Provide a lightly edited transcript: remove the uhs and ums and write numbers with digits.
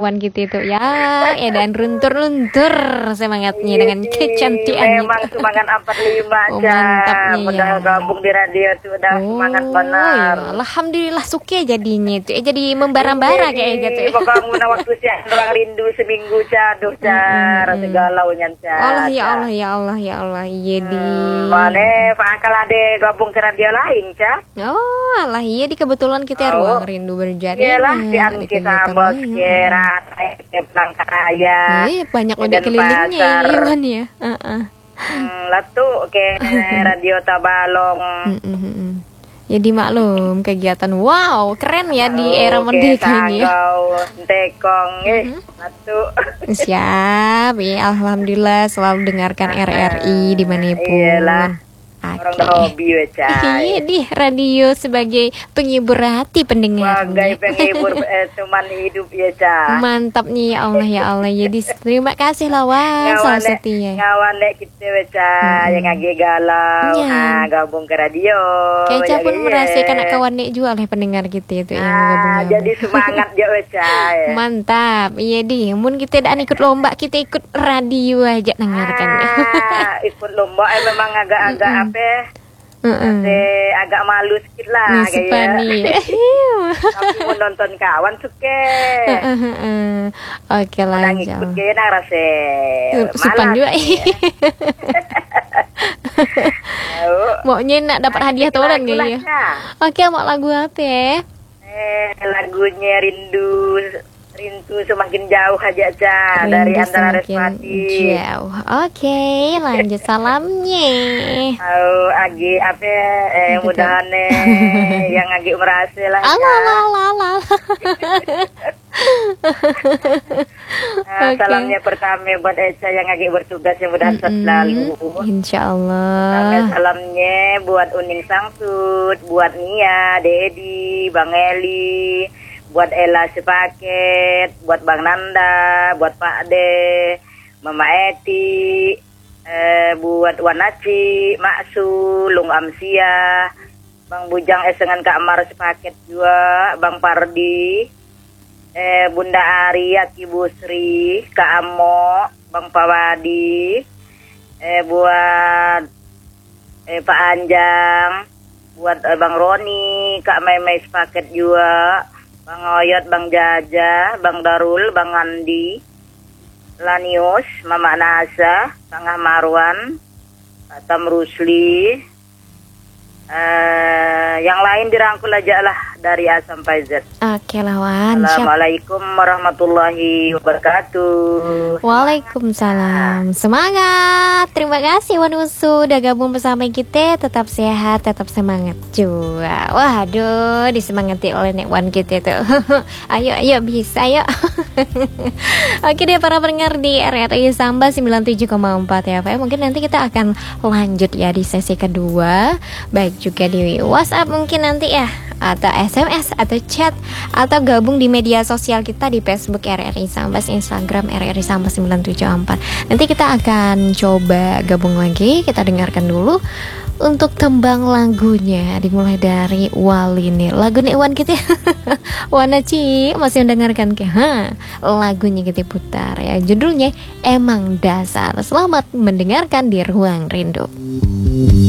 wan kita itu ya dan luntur semangatnya dengan kecantikan memang itu. semangat 45 Oh, aja. mantap nih ya. Udah gabung di radio tuh udah semangat benar. Ya, alhamdulillah suka jadinya itu. Jadi membara-bara kayak gitu ya. Pokoknya waktu siang orang rindu seminggu caduh rasa galau nyanca. Allah ya Allah ya Allah ya Allah. Iya di. Mana Pak kalau ada gabung ke radio lain, Ca? Oh, Allah iya di kebetulan kita ruang rindu berjadi. Iyalah, siang kita bos kira pelangkat raya. Iya, banyak udah kelilingnya Iwan ya. Latu ke radio Tabalong. Jadi maklum kegiatan wow keren ya di era merdeka ini ya. Tekong latu. Siap ya, alhamdulillah selalu dengarkan RRI dimanapun. Iyalah. Orang dah hobi baca. Iya di radio sebagai penghibur hati pendengar. Sebagai penghibur teman hidup ya Ca. Mantap nih ya Allah ya Allah. Jadi terima kasih lawan salah setia. Ngawan lek kita baca yang agak galau. Gabung ke radio. Keca pun merasakan kawan nek juga oleh pendengar kita itu yang gabung. Jadi semangat ya baca. Mantap. Iya di. Mun kita dan ikut lomba kita ikut radio aja dengarkan. Ikut lomba memang agak-agak agak malu sedikit lah kayaknya. Tapi mau nonton kawan suka. Oke lah. Nang ikut kayaknya rasa supan juga. Maunya nak dapat hadiah tolong ya. Oke, mau lagu apa? Lagunya Rindu semakin jauh aja Ca dari Antara Respati. Jauh. Oke, lanjut salamnya. Agi apa mudahan yang Agi merasa lah. Allah. Salamnya pertama buat Eca yang Agi bertugas yang mudah selalu. Insyaallah. Salamnya buat Uning Sangsut, buat Nia, Dedi, Bang Eli, buat Ella sepaket, buat Bang Nanda, buat Pak De, Mama Eti, buat Wanaci, Maksu, Lung Amsia, Bang Bujang Esengan Kak Amar sepaket juga, Bang Pardi, Bunda Ari, Aki Busri, Kak Amo, Bang Pawadi, buat Pak Anjang, buat Bang Roni, Kak Meme sepaket juga, Bang Oyot, Bang Jaja, Bang Darul, Bang Andi, Lanius, Mama Nasa, Tangah Marwan, Tam Rusli, yang lain dirangkul aja lah dari A sampai Z. Oke lawan. Assalamualaikum warahmatullahi wabarakatuh. Waalaikumsalam. Semangat. Terima kasih Wan Usu udah gabung bersama kita. Tetap sehat, tetap semangat juga. Waduh, disemangati oleh Nek Wan kita tuh. Ayo bisa ayo. Oke deh para pendengar di RRI Samba 97,4 FM. Mungkin nanti kita akan lanjut ya di sesi kedua. Baik juga di WhatsApp mungkin nanti ya, atau SMS atau chat, atau gabung di media sosial kita di Facebook RRI Sambas, Instagram RRI Sambas 974. Nanti kita akan coba gabung lagi. Kita dengarkan dulu untuk tembang lagunya, dimulai dari Wali nih, lagu nih Wan kita. Wanaci masih mendengarkan ke lagunya kita putar ya, judulnya Emang Dasar. Selamat mendengarkan di Ruang Rindu.